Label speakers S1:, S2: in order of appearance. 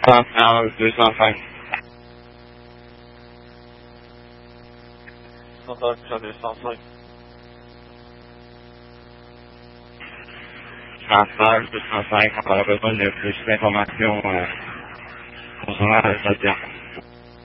S1: Transfert 205. Transfert 205. Transfert 205, on aurait besoin de plus d'informations concernant la stagiaire.